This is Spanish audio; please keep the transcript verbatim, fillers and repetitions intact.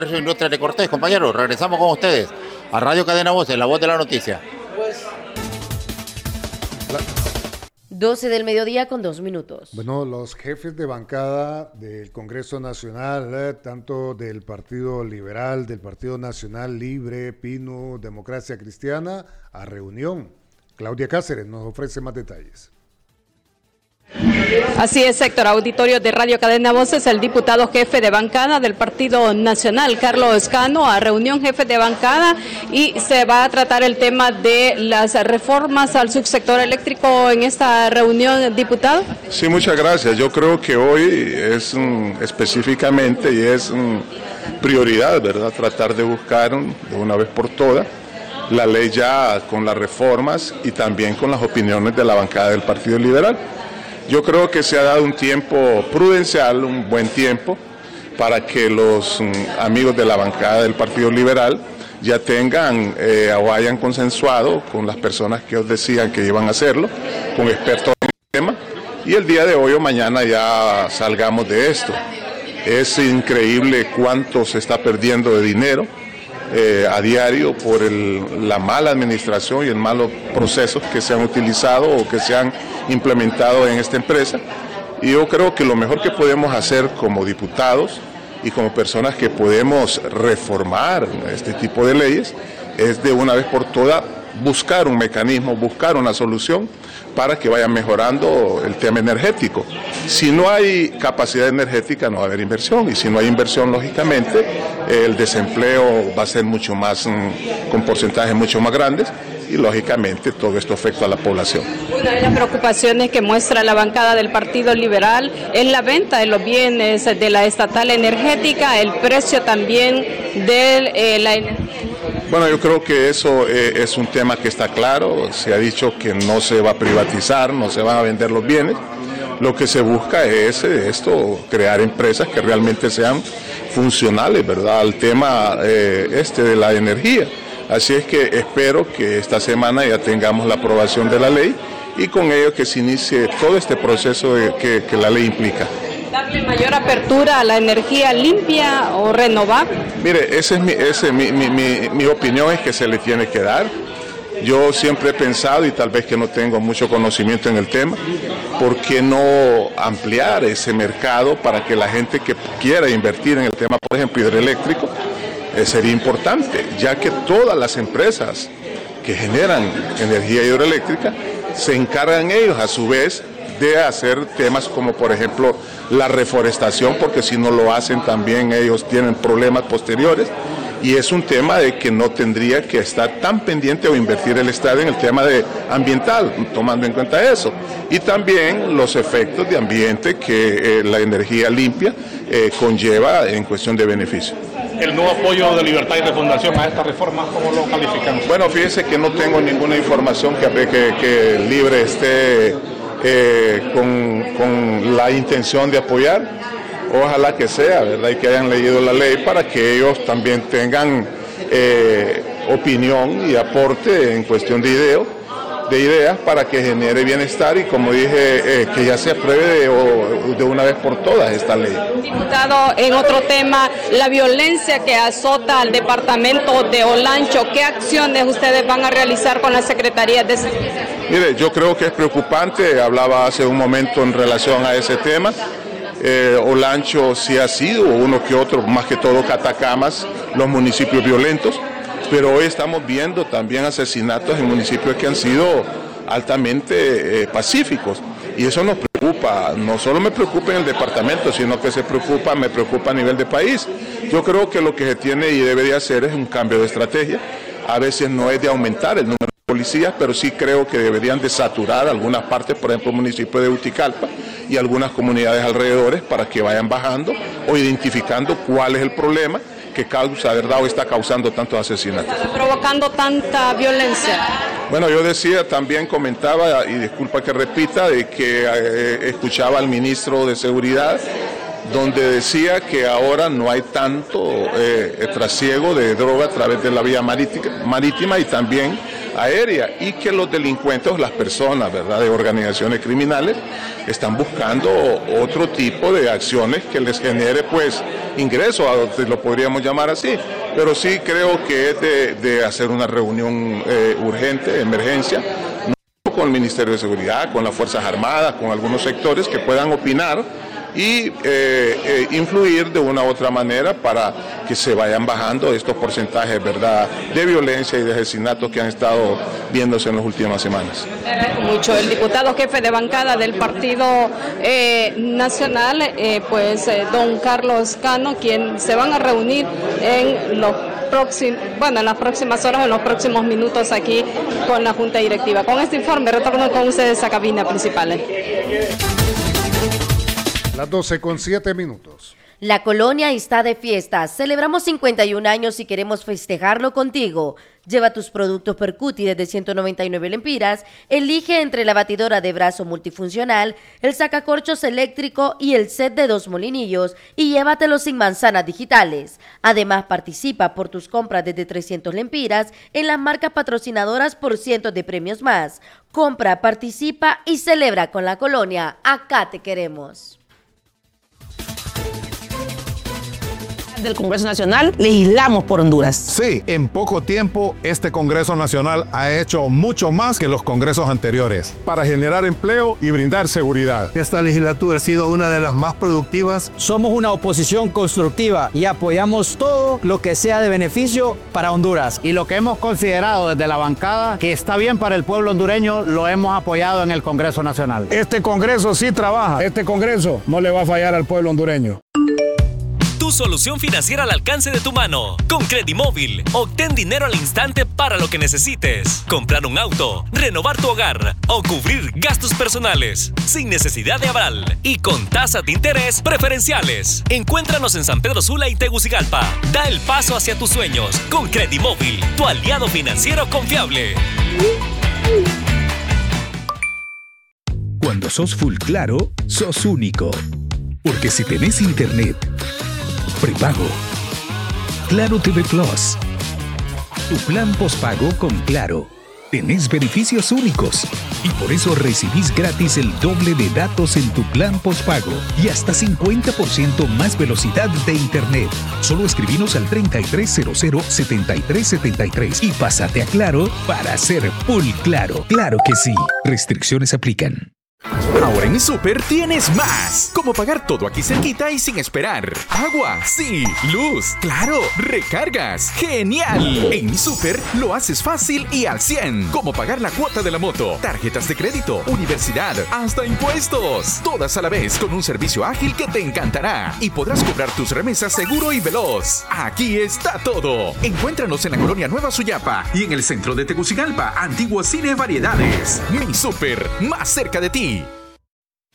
Industria de Cortés, compañeros, regresamos con ustedes a Radio Cadena Voces, la voz de la noticia. doce del mediodía con dos minutos. Bueno, los jefes de bancada del Congreso Nacional, eh, tanto del Partido Liberal, del Partido Nacional Libre, Pino, Democracia Cristiana, a reunión. Claudia Cáceres nos ofrece más detalles. Así es, Héctor. Auditorio de Radio Cadena Voces, el diputado jefe de bancada del Partido Nacional, Carlos Cano, a reunión jefe de bancada, y se va a tratar el tema de las reformas al subsector eléctrico en esta reunión, diputado. Sí, muchas gracias. Yo creo que hoy es um, específicamente y es um, prioridad, ¿verdad?, tratar de buscar um, de una vez por todas la ley ya con las reformas y también con las opiniones de la bancada del Partido Liberal. Yo creo que se ha dado un tiempo prudencial, un buen tiempo, para que los um, amigos de la bancada del Partido Liberal ya tengan eh, o hayan consensuado con las personas que os decían que iban a hacerlo, con expertos en el tema, y el día de hoy o mañana ya salgamos de esto. Es increíble cuánto se está perdiendo de dinero eh, a diario por el, la mala administración y el malos procesos que se han utilizado o que se han implementado en esta empresa. Y yo creo que lo mejor que podemos hacer como diputados y como personas que podemos reformar este tipo de leyes es de una vez por todas buscar un mecanismo, buscar una solución para que vaya mejorando el tema energético. Si no hay capacidad energética no va a haber inversión, y si no hay inversión, lógicamente el desempleo va a ser mucho más, con porcentajes mucho más grandes, y lógicamente todo esto afecta a la población. Una de las preocupaciones que muestra la bancada del Partido Liberal es la venta de los bienes de la estatal energética, el precio también de eh, la energía. Bueno, yo creo que eso eh, es un tema que está claro. Se ha dicho que no se va a privatizar, no se van a vender los bienes. Lo que se busca es eh, esto, crear empresas que realmente sean funcionales, ¿verdad?, al tema eh, este de la energía. Así es que espero que esta semana ya tengamos la aprobación de la ley y con ello que se inicie todo este proceso de, que, que la ley implica. ¿Darle mayor apertura a la energía limpia o renovable? Mire, esa es mi, ese, mi, mi, mi, mi opinión, es que se le tiene que dar. Yo siempre he pensado, y tal vez que no tengo mucho conocimiento en el tema, ¿por qué no ampliar ese mercado para que la gente que quiera invertir en el tema, por ejemplo, hidroeléctrico, eh, sería importante, ya que todas las empresas que generan energía hidroeléctrica se encargan ellos a su vez de hacer temas como por ejemplo la reforestación, porque si no lo hacen también ellos tienen problemas posteriores, y es un tema de que no tendría que estar tan pendiente o invertir el Estado en el tema de ambiental, tomando en cuenta eso, y también los efectos de ambiente que eh, la energía limpia eh, conlleva en cuestión de beneficio. El nuevo apoyo de Libertad y Refundación a esta reforma, ¿cómo lo calificamos? Bueno, fíjese que no tengo ninguna información que, que, que Libre esté eh, con, con la intención de apoyar. Ojalá que sea, ¿verdad?, y que hayan leído la ley para que ellos también tengan eh, opinión y aporte en cuestión de ideas, de ideas para que genere bienestar y, como dije, eh, que ya se apruebe de, de una vez por todas esta ley. Diputado, en otro tema, la violencia que azota al departamento de Olancho, ¿qué acciones ustedes van a realizar con la Secretaría de Seguridad? Mire, yo creo que es preocupante, hablaba hace un momento en relación a ese tema. Eh, Olancho sí ha sido uno que otro, más que todo Catacamas, los municipios violentos, pero hoy estamos viendo también asesinatos en municipios que han sido altamente eh, pacíficos, y eso nos preocupa. No solo me preocupa en el departamento, sino que se preocupa, me preocupa a nivel de país. Yo creo que lo que se tiene y debería hacer es un cambio de estrategia. A veces no es de aumentar el número de policías, pero sí creo que deberían de saturar algunas partes, por ejemplo el municipio de Uticalpa y algunas comunidades alrededores, para que vayan bajando o identificando cuál es el problema que causa, ¿verdad?, o está causando tantos asesinatos. ¿Está provocando tanta violencia? Bueno, yo decía, también comentaba, y disculpa que repita, de que eh, escuchaba al ministro de Seguridad, donde decía que ahora no hay tanto eh, trasiego de droga a través de la vía marítima, marítima y también aérea y que los delincuentes, las personas, ¿verdad?, de organizaciones criminales, están buscando otro tipo de acciones que les genere pues ingresos, lo podríamos llamar así, pero sí creo que es de, de hacer una reunión eh, urgente, de emergencia, con el Ministerio de Seguridad, con las Fuerzas Armadas, con algunos sectores que puedan opinar y eh, eh, influir de una u otra manera para que se vayan bajando estos porcentajes, ¿verdad?, de violencia y de asesinatos que han estado viéndose en las últimas semanas. Mucho. El diputado jefe de bancada del Partido eh, Nacional, eh, pues eh, don Carlos Cano, quien se van a reunir en los próximos, bueno, en las próximas horas, en los próximos minutos aquí con la Junta Directiva. Con este informe retorno con ustedes a cabina principal. Las doce con siete minutos. La colonia está de fiesta. Celebramos cincuenta y un años y queremos festejarlo contigo. Lleva tus productos Percuti desde ciento noventa y nueve lempiras. Elige entre la batidora de brazo multifuncional, el sacacorchos eléctrico y el set de dos molinillos y llévatelo sin manzanas digitales. Además, participa por tus compras desde trescientos lempiras en las marcas patrocinadoras por cientos de premios más. Compra, participa y celebra con la colonia. Acá te queremos. Del Congreso Nacional, legislamos por Honduras. Sí, en poco tiempo este Congreso Nacional ha hecho mucho más que los congresos anteriores para generar empleo y brindar seguridad. Esta legislatura ha sido una de las más productivas. Somos una oposición constructiva y apoyamos todo lo que sea de beneficio para Honduras. Y lo que hemos considerado desde la bancada que está bien para el pueblo hondureño, lo hemos apoyado en el Congreso Nacional. Este Congreso sí trabaja. Este Congreso no le va a fallar al pueblo hondureño. Tu solución financiera al alcance de tu mano. Con Credimóvil, obtén dinero al instante para lo que necesites. Comprar un auto, renovar tu hogar o cubrir gastos personales. Sin necesidad de aval y con tasas de interés preferenciales. Encuéntranos en San Pedro Sula y Tegucigalpa. Da el paso hacia tus sueños con Credimóvil, tu aliado financiero confiable. Cuando sos full claro, sos único. Porque si tenés internet prepago, Claro T V Plus, tu plan postpago con Claro, tenés beneficios únicos y por eso recibís gratis el doble de datos en tu plan postpago y hasta cincuenta por ciento más velocidad de internet. Solo escribinos al treinta y tres cero cero, setenta y tres setenta y tres y pásate a Claro para ser full claro. Claro que sí. Restricciones aplican. Ahora en mi súper tienes más. Como pagar todo aquí cerquita y sin esperar. Agua, sí. Luz, claro. Recargas, genial. En mi súper lo haces fácil y al cien. Como pagar la cuota de la moto, tarjetas de crédito, universidad, hasta impuestos. Todas a la vez con un servicio ágil que te encantará. Y podrás cobrar tus remesas seguro y veloz. Aquí está todo. Encuéntranos en la colonia Nueva Suyapa y en el centro de Tegucigalpa, Antiguo Cine Variedades. Mi súper, más cerca de ti.